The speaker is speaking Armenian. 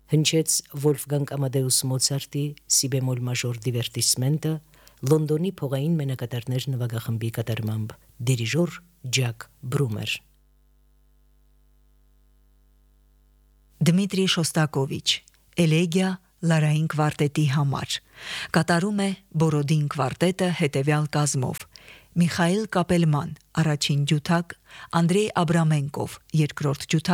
Հնչեց Վոլֆգանգ Ամադեուս Մոցարտի սի բեմոլ մաժոր դիվերտիսմենտը Լոնդոնի փողային մենակատարներ նվագախմբի կատարմամբ դիրիժոր Ջակ Բրումեր։ Դմիտրի Շոստակովիչ Էլեգիա լարային կվարտետի համար կատարում է Բորոդին կվարտետը հետևյալ կազմով Միխայիլ Կապելման առաջին ջութակ, Անդրեյ Աբրամենկով երկրորդ ջութակ